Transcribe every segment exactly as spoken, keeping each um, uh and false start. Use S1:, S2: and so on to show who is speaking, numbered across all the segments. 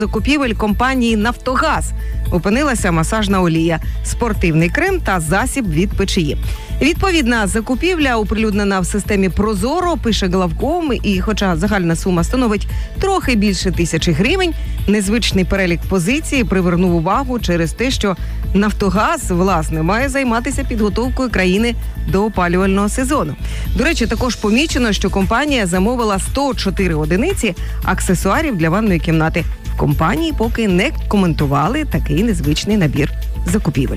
S1: закупівель компанії «Нафтогаз» опинилася масажна олія, спортивний крем та засіб від печії. Відповідна закупівля оприлюднена в системі «Прозоро», пише главком, і хоча загальна сума становить трохи більше тисячі гривень, незвичний перелік позицій привернув увагу через те, що «Нафтогаз», власне, має займатися підготовкою країни до опалювального сезону. До речі, також помічено, що компанія замовила сто чотири одиниці аксесуарів для ванної кімнати. В компанії поки не коментували такий незвичний набір закупівель.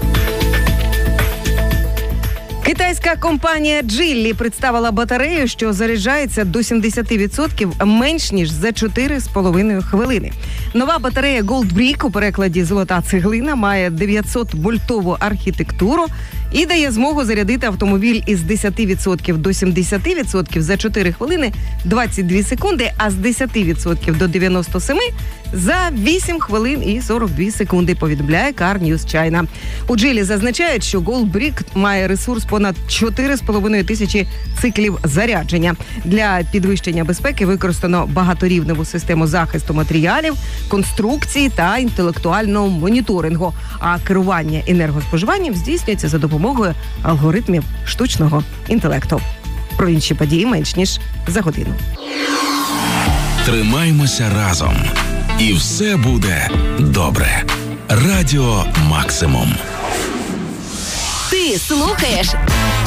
S1: Китайська компанія Geely представила батарею, що заряджається до сімдесят відсотків менш ніж за чотири з половиною хвилини. Нова батарея Gold Brick, у перекладі «золота цеглина», має дев'ятсот вольтову архітектуру і дає змогу зарядити автомобіль із десяти відсотків до сімдесяти відсотків за чотири хвилини двадцять дві секунди, а з десяти відсотків до дев'яноста семи за вісім хвилин і сорок дві секунди, повідомляє Car News China. У Geely зазначають, що Gold Brick має ресурс понад чотири з половиною тисячі циклів зарядження. Для підвищення безпеки використано багаторівневу систему захисту матеріалів, конструкції та інтелектуального моніторингу, а керування енергоспоживанням здійснюється за допомогою алгоритмів штучного інтелекту. Про інші події менш ніж за годину.
S2: Тримаймося разом. І все буде добре. Радіо Максимум.
S3: Ти слухаєш